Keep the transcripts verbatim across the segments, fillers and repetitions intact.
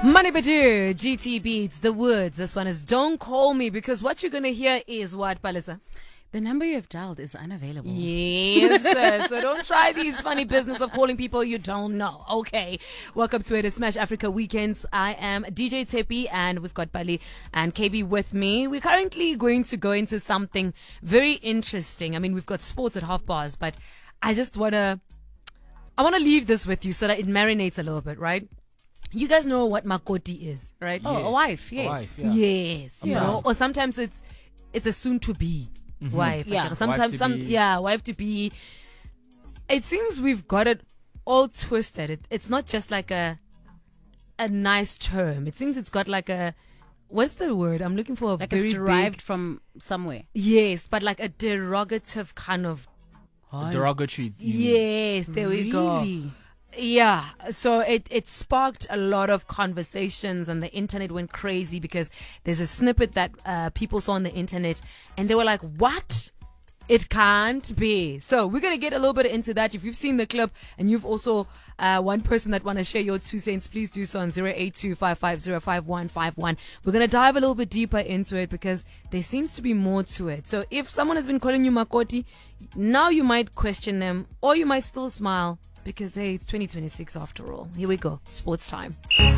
Money Badu, G T Beats, The Woods. This one is Don't Call Me, because what you're going to hear is what, Palisa? The number you have dialed is unavailable. Yes, sir. So don't try these funny business of calling people you don't know. Okay. Welcome to it. It's Smash Africa Weekends. I am D J Tepi and we've got Bali and K B with me. We're currently going to go into something very interesting. I mean, we've got sports at half bars, but I just want to, I want to leave this with you so that it marinates a little bit, right? You guys know what makoti is, right? Oh, Yes. a wife, yes. A wife, yeah. Yes, you Yeah. know, or sometimes it's it's a soon to be wife. Yeah. Like, sometimes Wife to some be. yeah, wife to be. It seems we've got it all twisted. It, it's not just like a a nice term. It seems it's got like a what's the word? I'm looking for a Like very it's derived big, from somewhere. yes, but like a derogative kind of Derogatory. yes. There we go. Really? Yeah, so it, it sparked a lot of conversations and the internet went crazy because there's a snippet that uh, people saw on the internet and they were like, what? It can't be. So we're going to get a little bit into that. If you've seen the clip and you've also uh, one person that want to share your two cents, please do so on zero eight two five five zero five one five one. We're going to dive a little bit deeper into it because there seems to be more to it. So if someone has been calling you Makoti, now you might question them or you might still smile. Because, hey, it's twenty twenty-six after all. Here we go. Sports time.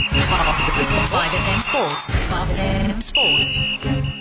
five F M Sports. five F M Sports.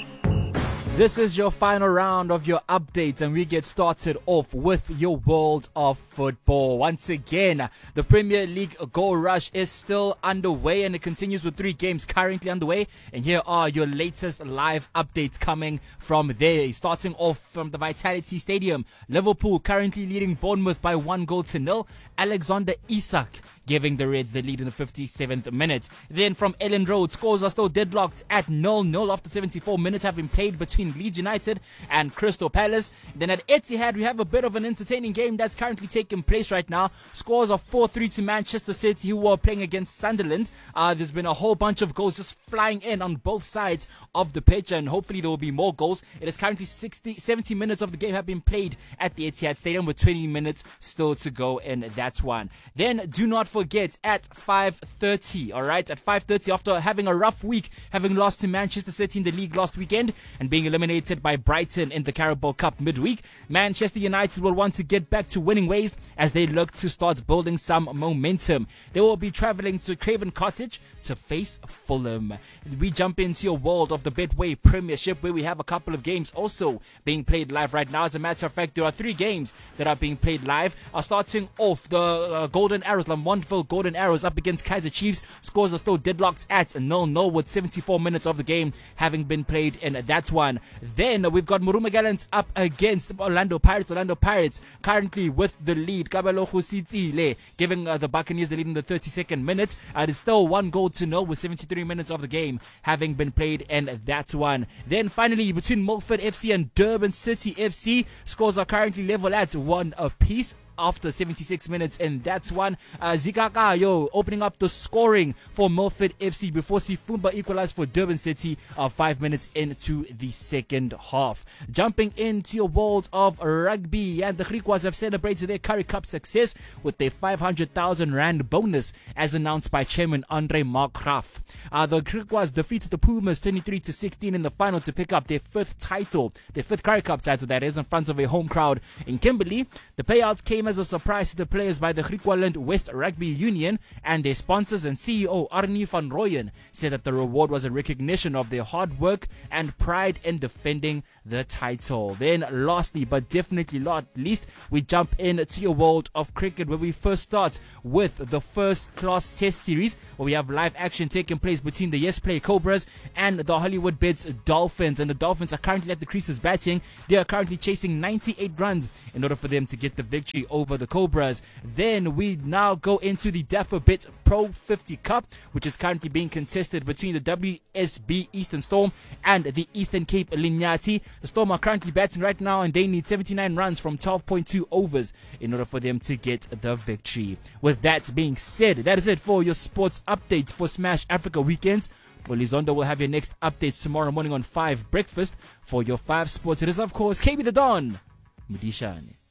This is your final round of your updates, and we get started off with your world of football. Once again, the Premier League goal rush is still underway, and it continues with three games currently underway. And here are your latest live updates coming from there. Starting off from the Vitality Stadium, Liverpool currently leading Bournemouth by one goal to nil. Alexander Isak giving the Reds the lead in the fifty-seventh minute. Then from Ellen Road, scores are still deadlocked at nil nil after seventy-four minutes have been played between Leeds United and Crystal Palace. Then at Etihad, we have a bit of an entertaining game that's currently taking place right now. Scores are four three to Manchester City, who are playing against Sunderland. Uh, there's been a whole bunch of goals just flying in on both sides of the pitch, and hopefully there will be more goals. It is currently sixty, seventy minutes of the game have been played at the Etihad Stadium with twenty minutes still to go in that one. Then do not forget at five thirty, all right, at five thirty, after having a rough week, having lost to Manchester City in the league last weekend and being eliminated by Brighton in the Carabao Cup midweek, Manchester United will want to get back to winning ways as they look to start building some momentum. They will be travelling to Craven Cottage to face Fulham. We jump into your world of the Betway Premiership, where we have a couple of games also being played live right now. As a matter of fact, there are three games that are being played live. Uh, starting off, the uh, Golden Arrows, Lamontville Golden Arrows up against Kaizer Chiefs. Scores are still deadlocked at nil nil with seventy-four minutes of the game having been played in that one. Then we've got Muruma Gallants up against Orlando Pirates. Orlando Pirates currently with the lead. Kabalogo Sitsile giving uh, the Buccaneers the lead in the thirty-second minute. Uh, it's still one goal to nil with seventy-three minutes of the game having been played in that one. Then finally, between Milford F C and Durban City F C, scores are currently level at one apiece after seventy-six minutes, and that's one. uh, Zikakayo opening up the scoring for Milford F C before Sifumba equalized for Durban City uh, five minutes into the second half. Jumping into your world of rugby, and the Griquas have celebrated their Currie Cup success with their five hundred thousand rand bonus as announced by Chairman Andre Markgraf. Uh, the Griquas defeated the Pumas twenty-three to sixteen in the final to pick up their fifth title, their fifth Currie Cup title, that is, in front of a home crowd in Kimberley. The payouts came as a surprise to the players by the Griqualand West Rugby Union, and their sponsors and C E O Arnie van Rooyen said that the reward was a recognition of their hard work and pride in defending the title. Then lastly, but definitely not least, we jump into your world of cricket, where we first start with the first class test series, where we have live action taking place between the Yes Play Cobras and the Hollywood Beds Dolphins, and the Dolphins are currently at the creases batting. They are currently chasing ninety-eight runs in order for them to get the victory over the Cobras. Then we now go into the Dafabit Pro fifty Cup, which is currently being contested between the W S B Eastern Storm and the Eastern Cape Linyati. The Storm are currently batting right now, and they need seventy-nine runs from twelve point two overs in order for them to get the victory. With that being said, that is it for your sports update for Smash Africa Weekends. Well, Lizondo will have your next updates tomorrow morning on five Breakfast. For your five Sports, it is, of course, K B the Don Mudishane.